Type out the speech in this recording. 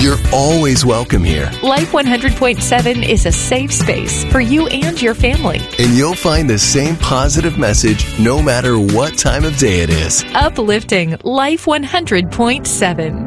You're always welcome here. Life 100.7 is a safe space for you and your family. And you'll find the same positive message no matter what time of day it is. Uplifting Life 100.7.